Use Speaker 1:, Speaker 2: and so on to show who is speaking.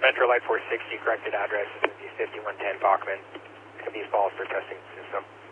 Speaker 1: Metro Light 460, corrected address is going to be 5110 Bachman. It's going to be Falls for testing system.